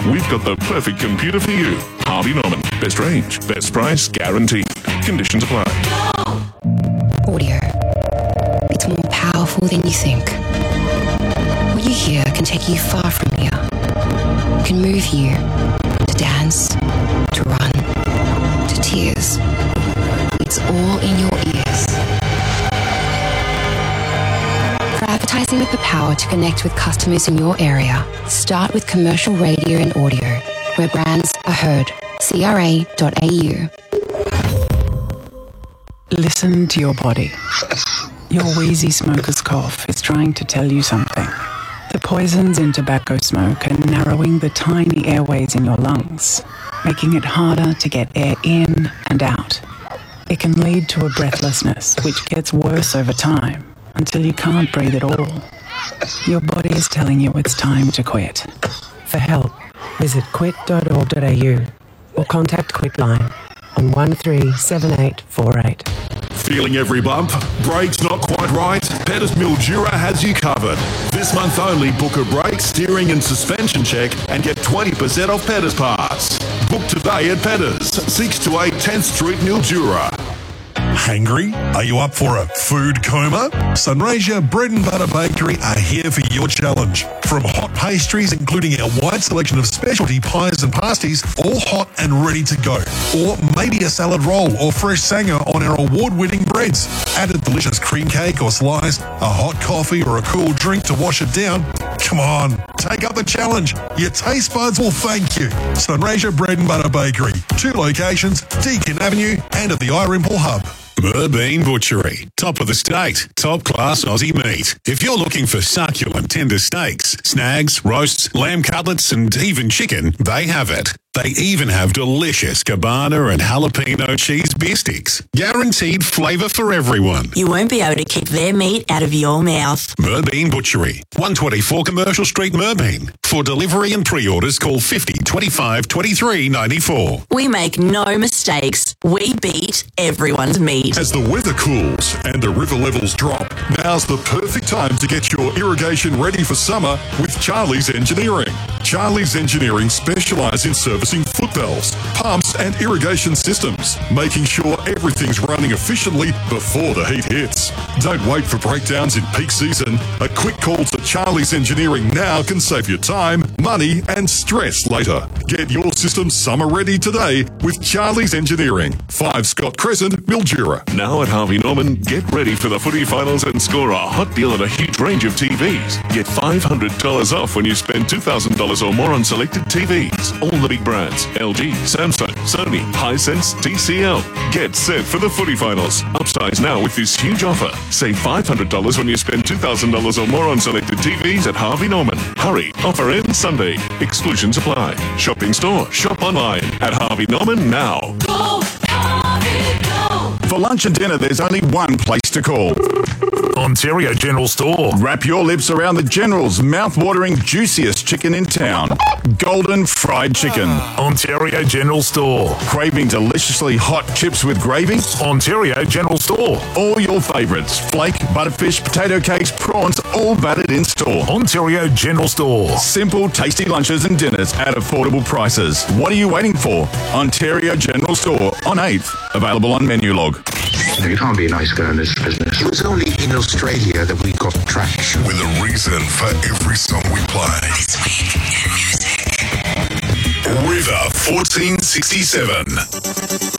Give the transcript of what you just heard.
we've got the perfect computer for you. Harvey Norman. Best range, best price, guaranteed. Conditions apply. Audio. It's more powerful than you think. What you hear can take you far from here. It can move you to dance, to run, to tears. It's all in your ears. For advertising with the power to connect with customers in your area, start with commercial radio and audio, where brands are heard. CRA.au. Listen to your body. Your wheezy smoker's cough is trying to tell you something. The poisons in tobacco smoke are narrowing the tiny airways in your lungs, making it harder to get air in and out. It can lead to a breathlessness which gets worse over time until you can't breathe at all. Your body is telling you it's time to quit. For help, visit quit.org.au or contact Quitline on 137848. Feeling every bump? Brakes not quite right? Pettis Mildura has you covered. This month only, book a brake, steering and suspension check and get 20% off Pettis Pass. Book today at Pettis, 6 to 8 10th Street, Mildura. Hangry? Are you up for a food coma? Sunraysia Bread and Butter Bakery are here for your challenge. From hot pastries, including our wide selection of specialty pies and pasties, all hot and ready to go. Or maybe a salad roll or fresh sanger on our award-winning breads. Add a delicious cream cake or slice, a hot coffee or a cool drink to wash it down. Come on, take up the challenge. Your taste buds will thank you. Sunraysia Bread and Butter Bakery. 2 locations, Deakin Avenue and at the Irimple Hub. Merbean Butchery. Top of the state. Top class Aussie meat. If you're looking for succulent tender steaks, snags, roasts, lamb cutlets and even chicken, they have it. They even have delicious cabana and jalapeno cheese beer sticks. Guaranteed flavour for everyone. You won't be able to keep their meat out of your mouth. Merbean Butchery. 124 Commercial Street, Merbean. For delivery and pre-orders, call 50 25 23 94. We make no mistakes. We beat everyone's meat. As the weather cools and the river levels drop, now's the perfect time to get your irrigation ready for summer with Charlie's Engineering. Charlie's Engineering specialise in servicing foot valves, pumps and irrigation systems, making sure everything's running efficiently before the heat hits. Don't wait for breakdowns in peak season. A quick call to Charlie's Engineering now can save you time, money and stress later. Get your system summer ready today with Charlie's Engineering. 5 Scott Crescent, Mildura. Now at Harvey Norman, get ready for the footy finals and score a hot deal on a huge range of TVs. Get $500 off when you spend $2,000 or more on selected TVs. All the big brands: LG, Samsung, Sony, Hisense, TCL. Get set for the footy finals. Upsize now with this huge offer. Save $500 when you spend $2,000 or more on selected TVs at Harvey Norman. Hurry, offer ends Sunday. Exclusions apply. Shop in store, shop online at Harvey Norman now. Go, Harvey, go. For lunch and dinner, there's only one place to call. Ontario General Store. Wrap your lips around the General's mouth-watering, juiciest chicken in town. Golden fried chicken. Ontario General Store. Craving deliciously hot chips with gravy? Ontario General Store. All your favourites. Flake, butterfish, potato cakes, prawns, all battered in store. Ontario General Store. Simple, tasty lunches and dinners at affordable prices. What are you waiting for? Ontario General Store on 8th. Available on Menulog. You can't be a nice girl in this business. It was only in Australia that we got traction. With a reason for every song we play. This week in music. River 1467.